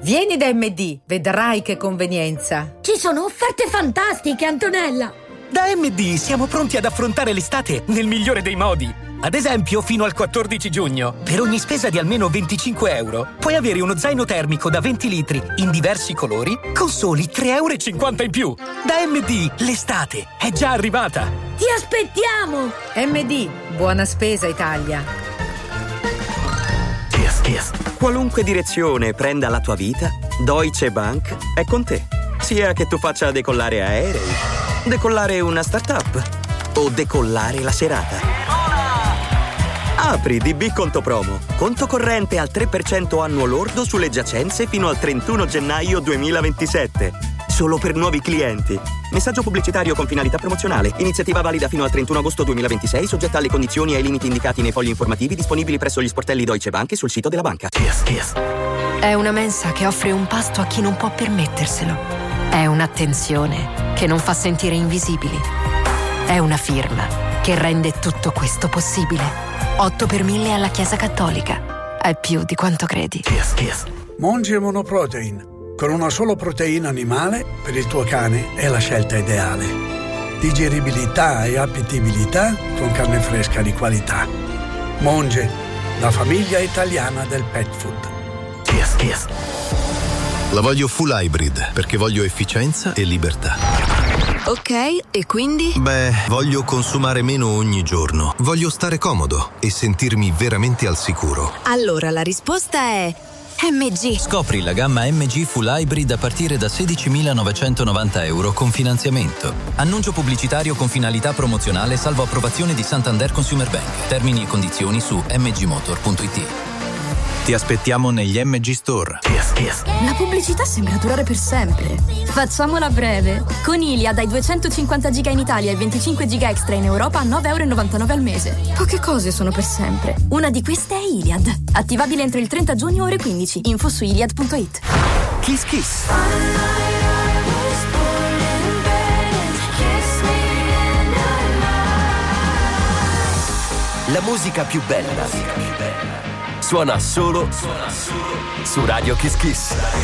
Vieni da MD, vedrai che convenienza. Ci sono offerte fantastiche, Antonella! Da MD siamo pronti ad affrontare l'estate nel migliore dei modi. Ad esempio, fino al 14 giugno, per ogni spesa di almeno 25 euro, puoi avere uno zaino termico da 20 litri in diversi colori con soli 3,50 euro in più. Da MD, l'estate è già arrivata. Ti aspettiamo! MD, buona spesa Italia. Qualunque direzione prenda la tua vita, Deutsche Bank è con te. Sia che tu faccia decollare aerei, decollare una startup o decollare la serata. Apri DB Conto Promo. Conto corrente al 3% annuo lordo sulle giacenze fino al 31 gennaio 2027. Solo per nuovi clienti. Messaggio pubblicitario con finalità promozionale. Iniziativa valida fino al 31 agosto 2026, soggetta alle condizioni e ai limiti indicati nei fogli informativi disponibili presso gli sportelli Deutsche Bank e sul sito della banca. È una mensa che offre un pasto a chi non può permetterselo. È un'attenzione che non fa sentire invisibili. È una firma che rende tutto questo possibile. 8 per 1000 alla Chiesa Cattolica. È più di quanto credi. Monge Monoprotein. Con una sola proteina animale, per il tuo cane è la scelta ideale. Digeribilità e appetibilità con carne fresca di qualità. Monge, la famiglia italiana del pet food. La voglio full hybrid perché voglio efficienza e libertà. Ok, e quindi? Beh, voglio consumare meno ogni giorno. Voglio stare comodo e sentirmi veramente al sicuro. Allora la risposta è MG. Scopri la gamma MG Full Hybrid a partire da 16.990 euro con finanziamento. Annuncio pubblicitario con finalità promozionale salvo approvazione di Santander Consumer Bank. Termini e condizioni su mgmotor.it. Ti aspettiamo negli MG Store. La pubblicità sembra durare per sempre. Facciamola breve. Con Iliad hai 250 giga in Italia e 25 giga extra in Europa a 9,99 euro al mese. Poche cose sono per sempre. Una di queste è Iliad. Attivabile entro il 30 giugno ore 15. Info su iliad.it. Kiss Kiss. La musica più bella suona solo su Radio Kiss Kiss.